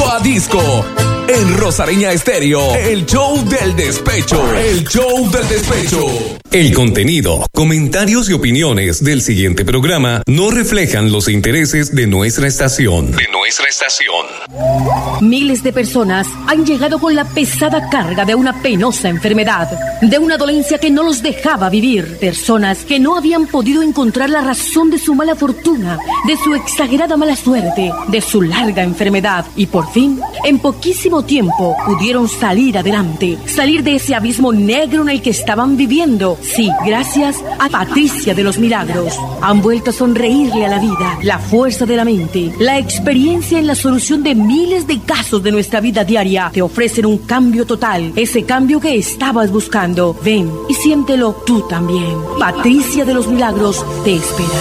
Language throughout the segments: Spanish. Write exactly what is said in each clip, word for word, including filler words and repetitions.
disco a disco. En Rosareña Estéreo, el show del despecho. El show del despecho. El contenido, comentarios y opiniones del siguiente programa no reflejan los intereses de nuestra estación. De nuestra estación. Miles de personas han llegado con la pesada carga de una penosa enfermedad, de una dolencia que no los dejaba vivir. Personas que no habían podido encontrar la razón de su mala fortuna, de su exagerada mala suerte, de su larga enfermedad. Y por fin, en poquísimo tiempo, pudieron salir adelante, salir de ese abismo negro en el que estaban viviendo. Sí, gracias a Patricia de los Milagros. Han vuelto a sonreírle a la vida, la fuerza de la mente, la experiencia en la solución de miles de casos de nuestra vida diaria. Te ofrecen un cambio total, ese cambio que estabas buscando. Ven y siéntelo tú también. Patricia de los Milagros te espera.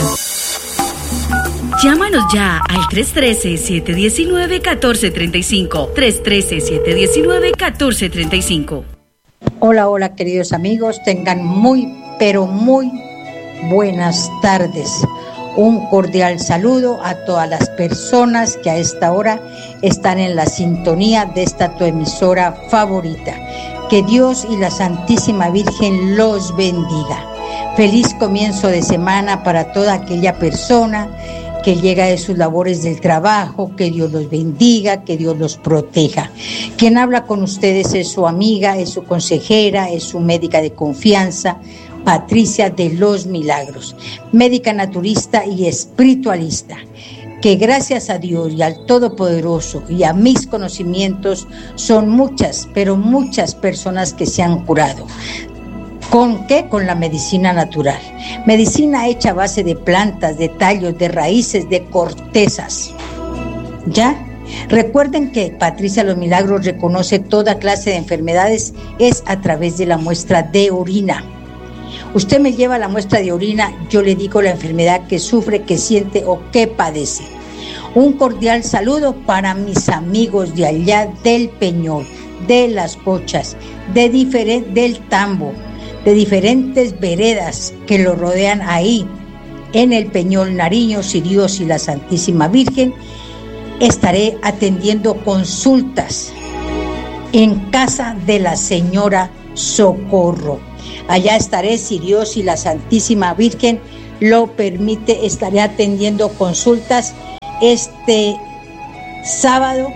Llámanos ya al tres uno tres, siete uno nueve, uno cuatro tres cinco. tres uno tres, siete uno nueve, uno cuatro tres cinco. Hola, hola queridos amigos, tengan muy, pero muy buenas tardes. Un cordial saludo a todas las personas que a esta hora están en la sintonía de esta tu emisora favorita. Que Dios y la Santísima Virgen los bendiga. Feliz comienzo de semana para toda aquella persona que llega de sus labores del trabajo. Que Dios los bendiga, que Dios los proteja. Quien habla con ustedes es su amiga, es su consejera, es su médica de confianza, Patricia de los Milagros, médica naturista y espiritualista, que gracias a Dios y al Todopoderoso y a mis conocimientos son muchas, pero muchas personas que se han curado. ¿Con qué? Con la medicina natural. Medicina hecha a base de plantas, de tallos, de raíces, de cortezas. ¿Ya? Recuerden que Patricia de los Milagros reconoce toda clase de enfermedades es a través de la muestra de orina. Usted me lleva la muestra de orina, yo le digo la enfermedad que sufre, que siente o que padece. Un cordial saludo para mis amigos de allá del Peñol, de Las Cochas, de diferen- del Tambo, de diferentes veredas que lo rodean ahí, en el Peñol Nariño. Si Dios y la Santísima Virgen, estaré atendiendo consultas en casa de la señora Socorro. Allá estaré, si Dios y la Santísima Virgen lo permite, estaré atendiendo consultas este sábado.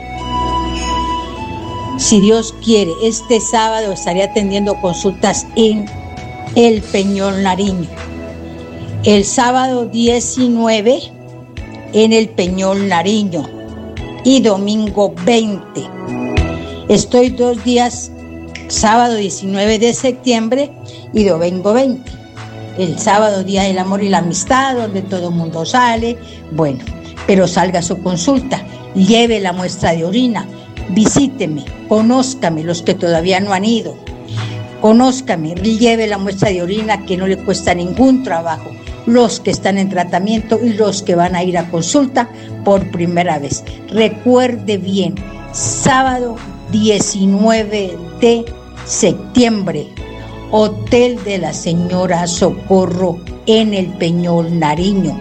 Si Dios quiere, este sábado estaré atendiendo consultas en el Peñol Nariño. El sábado diecinueve en el Peñol Nariño y domingo veinte. Estoy dos días, sábado diecinueve de septiembre y domingo veinte. El sábado, Día del Amor y la Amistad, donde todo el mundo sale. Bueno, pero salga a su consulta, lleve la muestra de orina, visíteme, conózcame los que todavía no han ido. Conózcame, lleve la muestra de orina que no le cuesta ningún trabajo. Los que están en tratamiento y los que van a ir a consulta por primera vez. Recuerde bien, sábado diecinueve de septiembre, Hotel de la Señora Socorro en el Peñol Nariño.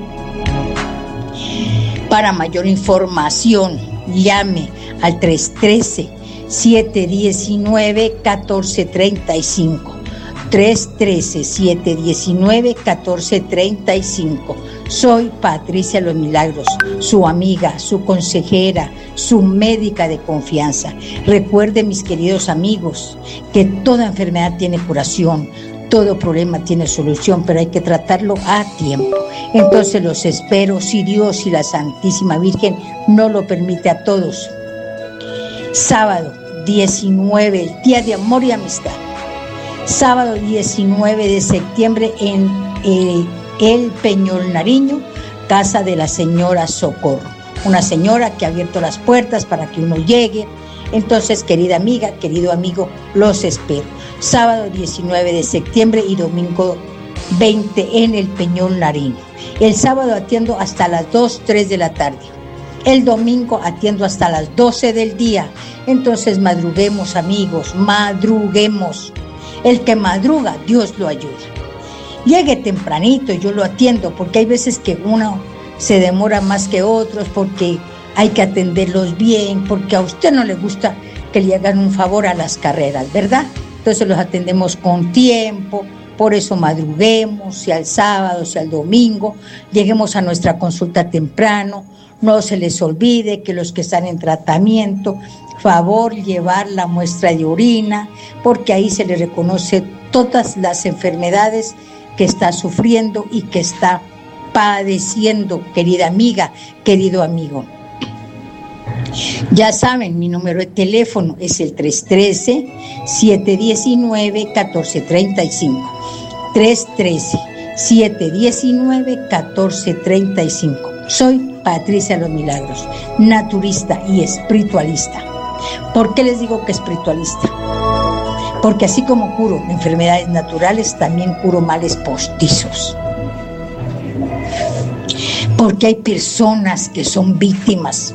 Para mayor información, llame al tres uno tres, siete uno nueve, uno cuatro tres cinco. tres uno tres, siete uno nueve, uno cuatro tres cinco. Soy Patricia de los Milagros, su amiga, su consejera, su médica de confianza. Recuerden, mis queridos amigos, que toda enfermedad tiene curación, todo problema tiene solución, pero hay que tratarlo a tiempo. Entonces los espero, si Dios y la Santísima Virgen no lo permite a todos. Sábado diecinueve, el Día de Amor y Amistad. Sábado diecinueve de septiembre en eh, el Peñol Nariño, casa de la señora Socorro. Una señora que ha abierto las puertas para que uno llegue. Entonces, querida amiga, querido amigo, los espero. Sábado diecinueve de septiembre y domingo veinte en el Peñol Nariño. El sábado atiendo hasta las dos, tres de la tarde. El domingo atiendo hasta las doce del día. Entonces, madruguemos, amigos, madruguemos. El que madruga, Dios lo ayuda. Llegue tempranito, yo lo atiendo, porque hay veces que uno se demora más que otros, porque hay que atenderlos bien, porque a usted no le gusta que le hagan un favor a las carreras, ¿verdad? Entonces los atendemos con tiempo, por eso madruguemos, sea el sábado, sea el domingo, lleguemos a nuestra consulta temprano, no se les olvide que los que están en tratamiento, favor llevar la muestra de orina, porque ahí se les reconoce todas las enfermedades que está sufriendo y que está padeciendo, querida amiga, querido amigo. Ya saben, mi número de teléfono es el tres uno tres, siete uno nueve, uno cuatro tres cinco. tres uno tres, siete uno nueve, uno cuatro tres cinco. Soy Patricia Los Milagros, naturista y espiritualista. ¿Por qué les digo que espiritualista? Porque así como curo enfermedades naturales, también curo males postizos. Porque hay personas que son víctimas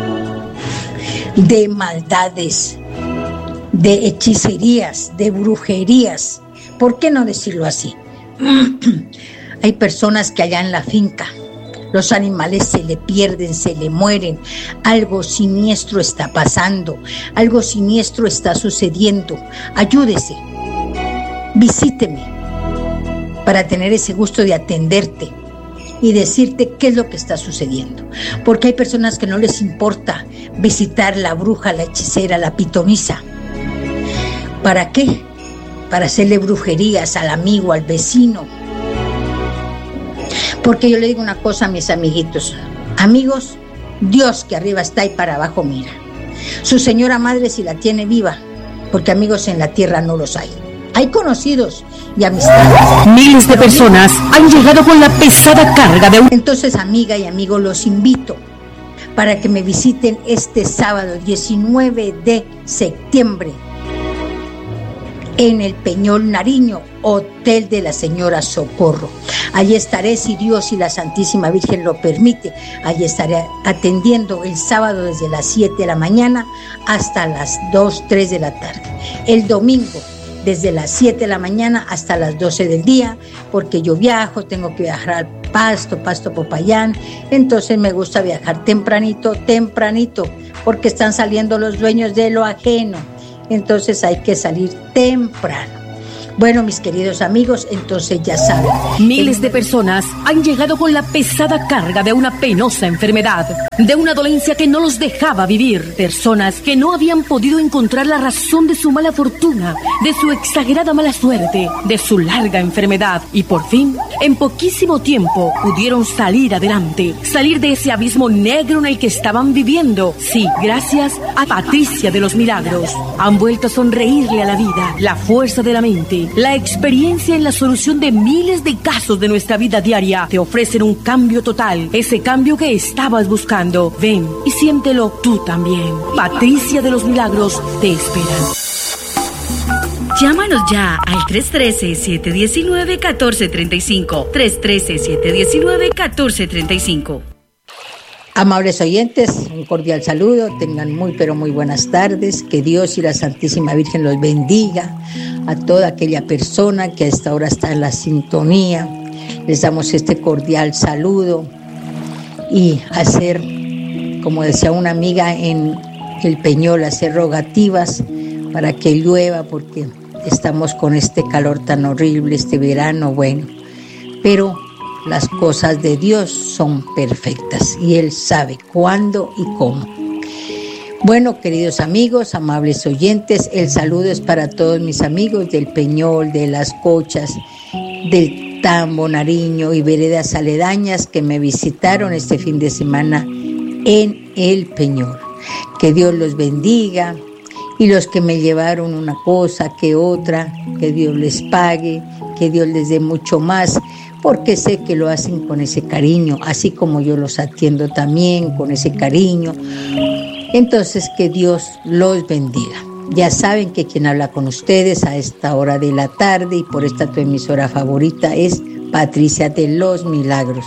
de maldades, de hechicerías, de brujerías. ¿Por qué no decirlo así? Hay personas que allá en la finca los animales se le pierden, se le mueren, algo siniestro está pasando, algo siniestro está sucediendo. Ayúdese, visíteme para tener ese gusto de atenderte y decirte qué es lo que está sucediendo. Porque hay personas que no les importa visitar la bruja, la hechicera, la pitonisa. ¿Para qué? Para hacerle brujerías al amigo, al vecino. Porque yo le digo una cosa a mis amiguitos, amigos, Dios que arriba está y para abajo mira. Su señora madre si la tiene viva, porque amigos en la tierra no los hay. Hay conocidos y amistades. Miles de personas han llegado con la pesada carga de un... Entonces, amiga y amigo, los invito para que me visiten este sábado diecinueve de septiembre en el Peñol Nariño, Hotel de la Señora Socorro. Allí estaré, si Dios y la Santísima Virgen lo permite, allí estaré atendiendo el sábado desde las siete de la mañana hasta las dos, tres de la tarde. El domingo desde las siete de la mañana hasta las doce del día, porque yo viajo, tengo que viajar al Pasto, Pasto Popayán, entonces me gusta viajar tempranito, tempranito, porque están saliendo los dueños de lo ajeno. Entonces hay que salir temprano. Bueno, mis queridos amigos, entonces ya saben. Miles de personas han llegado con la pesada carga de una penosa enfermedad, de una dolencia que no los dejaba vivir. Personas que no habían podido encontrar la razón de su mala fortuna, de su exagerada mala suerte, de su larga enfermedad. Y por fin, en poquísimo tiempo, pudieron salir adelante, salir de ese abismo negro en el que estaban viviendo. Sí, gracias a Patricia de los Milagros. Han vuelto a sonreírle a la vida, la fuerza de la mente, la experiencia en la solución de miles de casos de nuestra vida diaria. Te ofrecen un cambio total, ese cambio que estabas buscando. Ven y siéntelo tú también. Patricia de los Milagros te espera. Llámanos ya al tres uno tres, siete uno nueve, uno cuatro tres cinco. tres uno tres, siete uno nueve, uno cuatro tres cinco. Amables oyentes, un cordial saludo, tengan muy pero muy buenas tardes, que Dios y la Santísima Virgen los bendiga, a toda aquella persona que a esta hora está en la sintonía, les damos este cordial saludo y hacer, como decía una amiga en el Peñol, hacer rogativas para que llueva, porque estamos con este calor tan horrible, este verano, bueno, pero las cosas de Dios son perfectas y Él sabe cuándo y cómo. Bueno, queridos amigos, amables oyentes, el saludo es para todos mis amigos del Peñol, de Las Cochas, del Tambo, Nariño y veredas aledañas que me visitaron este fin de semana en el Peñol. Que Dios los bendiga, y los que me llevaron una cosa que otra, que Dios les pague, que Dios les dé mucho más, porque sé que lo hacen con ese cariño, así como yo los atiendo también con ese cariño. Entonces, que Dios los bendiga. Ya saben que quien habla con ustedes a esta hora de la tarde y por esta tu emisora favorita es Patricia de los Milagros.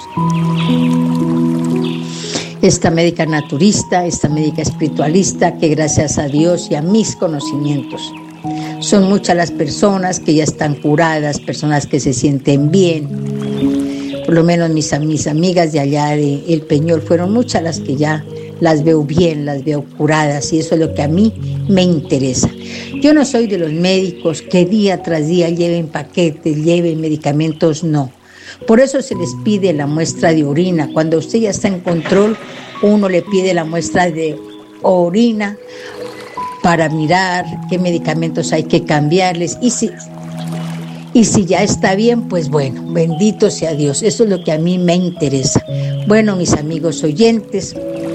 Esta médica naturista, esta médica espiritualista, que gracias a Dios y a mis conocimientos, son muchas las personas que ya están curadas, personas que se sienten bien. Por lo menos mis, mis amigas de allá de El Peñol fueron muchas las que ya las veo bien, las veo curadas y eso es lo que a mí me interesa. Yo no soy de los médicos que día tras día lleven paquetes, lleven medicamentos, no. Por eso se les pide la muestra de orina. Cuando usted ya está en control, uno le pide la muestra de orina para mirar qué medicamentos hay que cambiarles y si, y si ya está bien, pues bueno, bendito sea Dios. Eso es lo que a mí me interesa. Bueno, mis amigos oyentes,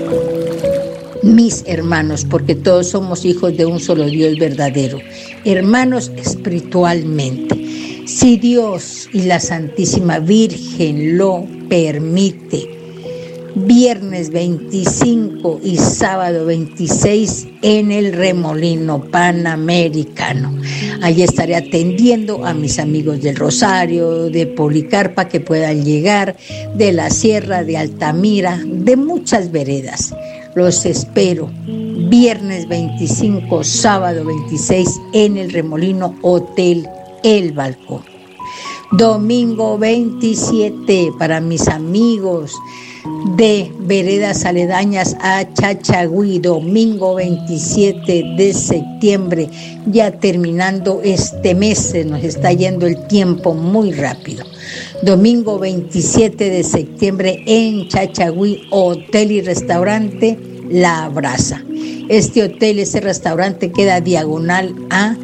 mis hermanos, porque todos somos hijos de un solo Dios verdadero, hermanos espiritualmente. Si Dios y la Santísima Virgen lo permite, viernes veinticinco y sábado veintiséis en el Remolino Panamericano. Allí estaré atendiendo a mis amigos del Rosario, de Policarpa que puedan llegar, de la Sierra de Altamira, de muchas veredas. Los espero viernes veinticinco, sábado veintiséis en el Remolino Hotel El Balcón. Domingo veintisiete para mis amigos de veredas aledañas a Chachagüí, domingo veintisiete de septiembre, ya terminando este mes, se nos está yendo el tiempo muy rápido. Domingo veintisiete de septiembre en Chachagüí, hotel y restaurante La Brasa. Este hotel, ese restaurante queda diagonal a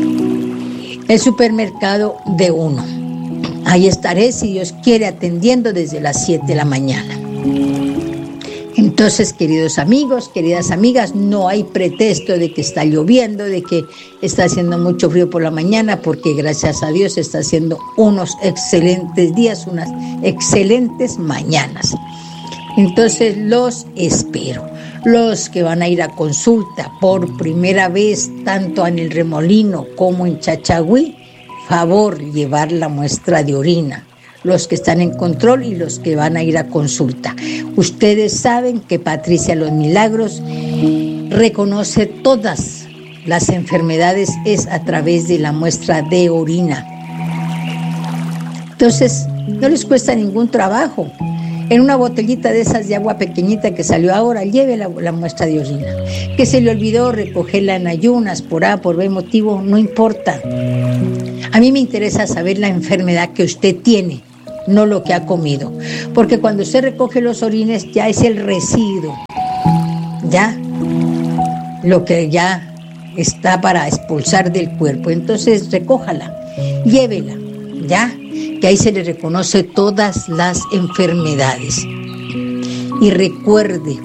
el supermercado de Uno. Ahí estaré, si Dios quiere, atendiendo desde las siete de la mañana. Entonces, queridos amigos, queridas amigas, no hay pretexto de que está lloviendo, de que está haciendo mucho frío por la mañana, porque gracias a Dios está haciendo unos excelentes días, unas excelentes mañanas. Entonces, los espero. Los que van a ir a consulta por primera vez, tanto en el Remolino como en Chachagüí, favor llevar la muestra de orina. Los que están en control y los que van a ir a consulta. Ustedes saben que Patricia Los Milagros reconoce todas las enfermedades es a través de la muestra de orina. Entonces, no les cuesta ningún trabajo. En una botellita de esas de agua pequeñita que salió ahora, lleve la, la muestra de orina. Que se le olvidó recogerla en ayunas, por A, por B motivo, no importa. A mí me interesa saber la enfermedad que usted tiene, no lo que ha comido. Porque cuando usted recoge los orines, ya es el residuo. Ya, lo que ya está para expulsar del cuerpo. Entonces, recójala, llévela, ya. Que ahí se le reconoce todas las enfermedades. Y recuerde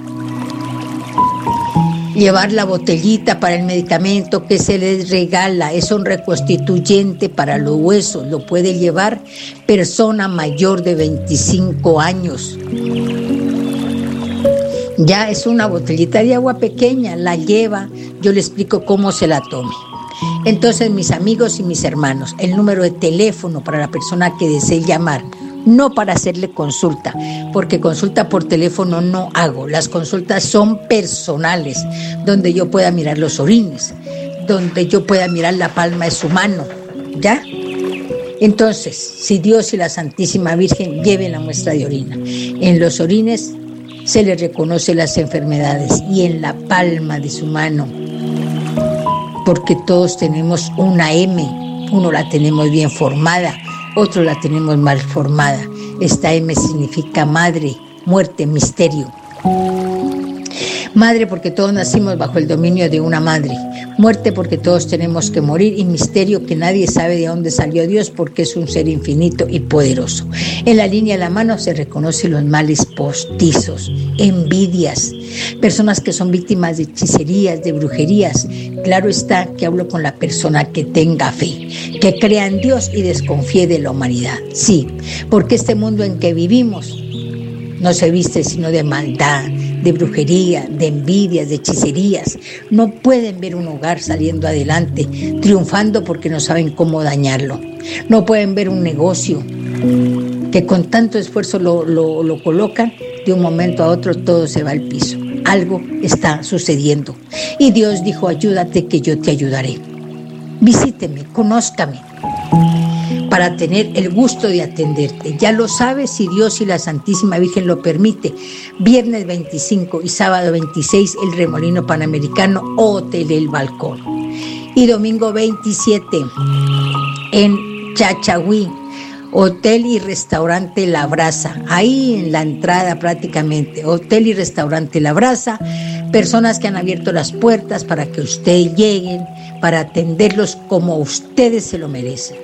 llevar la botellita para el medicamento que se les regala, es un reconstituyente para los huesos, lo puede llevar persona mayor de veinticinco años. Ya es una botellita de agua pequeña, la lleva, yo le explico cómo se la tome. Entonces, mis amigos y mis hermanos, el número de teléfono para la persona que desee llamar, no para hacerle consulta, porque consulta por teléfono no hago. Las consultas son personales, donde yo pueda mirar los orines, donde yo pueda mirar la palma de su mano, ¿ya? Entonces, si Dios y la Santísima Virgen lleven la muestra de orina, en los orines se le reconoce las enfermedades y en la palma de su mano, porque todos tenemos una M, uno la tenemos bien formada, otro la tenemos mal formada. Esta M significa madre, muerte, misterio. Madre porque todos nacimos bajo el dominio de una madre. Muerte porque todos tenemos que morir, y misterio que nadie sabe de dónde salió Dios porque es un ser infinito y poderoso. En la línea de la mano se reconocen los males postizos, envidias, personas que son víctimas de hechicerías, de brujerías. Claro está que hablo con la persona que tenga fe, que crea en Dios y desconfíe de la humanidad. Sí, porque este mundo en que vivimos no se viste sino de maldad, de brujería, de envidias, de hechicerías. No pueden ver un hogar saliendo adelante, triunfando porque no saben cómo dañarlo. No pueden ver un negocio que con tanto esfuerzo lo, lo, lo colocan, de un momento a otro todo se va al piso. Algo está sucediendo. Y Dios dijo, ayúdate que yo te ayudaré. Visíteme, conózcame, para para tener el gusto de atenderte. Ya lo sabes, si Dios y la Santísima Virgen lo permite, viernes veinticinco y sábado veintiséis, el Remolino Panamericano, Hotel El Balcón. Y domingo veintisiete, en Chachagüí, Hotel y Restaurante La Brasa, ahí en la entrada prácticamente, Hotel y Restaurante La Brasa, personas que han abierto las puertas para que ustedes lleguen, para atenderlos como ustedes se lo merecen.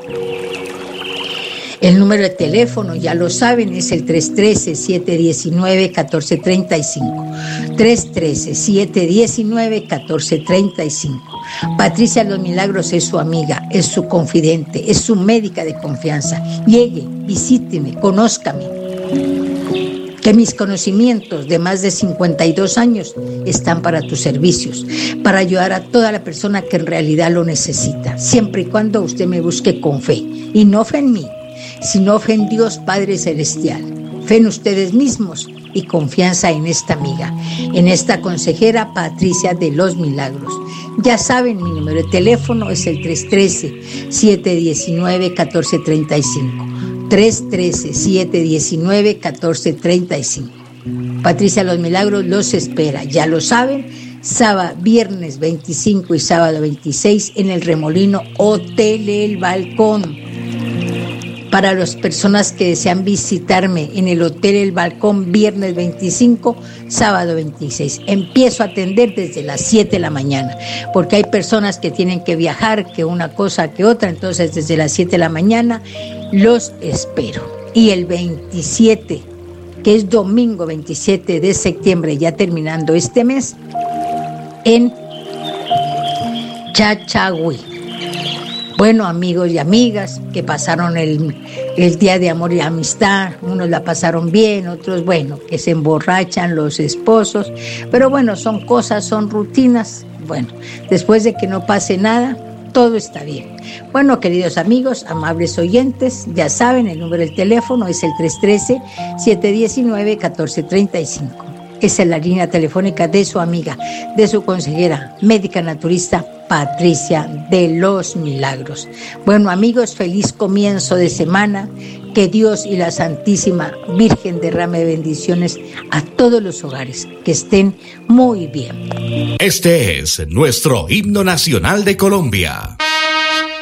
El número de teléfono, ya lo saben, es el tres uno tres, siete uno nueve, uno cuatro tres cinco. tres uno tres, siete uno nueve, uno cuatro tres cinco. Patricia Los Milagros es su amiga, es su confidente, es su médica de confianza. Llegue, visíteme, conózcame. Que mis conocimientos de más de cincuenta y dos años están para tus servicios, para ayudar a toda la persona que en realidad lo necesita, siempre y cuando usted me busque con fe, y no fe en mí, sino fe en Dios Padre Celestial, fe en ustedes mismos y confianza en esta amiga, en esta consejera Patricia de Los Milagros. Ya saben, mi número de teléfono es el tres uno tres, siete uno nueve, uno cuatro tres cinco. tres uno tres, siete uno nueve, uno cuatro tres cinco. Patricia Los Milagros los espera, ya lo saben, sábado, viernes veinticinco y sábado veintiséis en el Remolino Hotel El Balcón. Para las personas que desean visitarme en el Hotel El Balcón, viernes veinticinco, sábado veintiséis. Empiezo a atender desde las siete de la mañana, porque hay personas que tienen que viajar, que una cosa que otra, entonces desde las siete de la mañana los espero. Y el veintisiete, que es domingo veintisiete de septiembre, ya terminando este mes, en Chachagüí. Bueno, amigos y amigas que pasaron el, el Día de Amor y Amistad, unos la pasaron bien, otros, bueno, que se emborrachan los esposos, pero bueno, son cosas, son rutinas. Bueno, después de que no pase nada, todo está bien. Bueno, queridos amigos, amables oyentes, ya saben, el número del teléfono es el tres uno tres, siete uno nueve, uno cuatro tres cinco. Esa es la línea telefónica de su amiga, de su consejera, médica naturista, Patricia de Los Milagros. Bueno, amigos, feliz comienzo de semana. Que Dios y la Santísima Virgen derrame bendiciones a todos los hogares. Que estén muy bien. Este es nuestro himno nacional de Colombia.